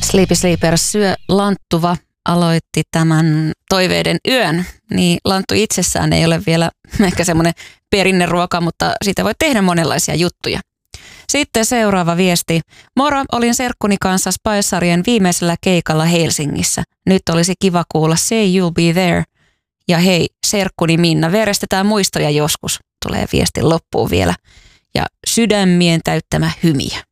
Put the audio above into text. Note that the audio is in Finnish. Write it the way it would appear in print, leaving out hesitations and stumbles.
Sleepy Sleepers syö Lanttuva aloitti tämän toiveiden yön, niin lanttu itsessään ei ole vielä ehkä semmoinen perinneruoka, mutta siitä voi tehdä monenlaisia juttuja. Sitten seuraava viesti. Moro, olin serkkuni kanssa Spice-sarjan viimeisellä keikalla Helsingissä. Nyt olisi kiva kuulla Say You'll Be There. Ja hei, serkkuni Minna, verestetään muistoja joskus. Tulee viestin loppuun vielä. Ja sydämien täyttämä hymiä.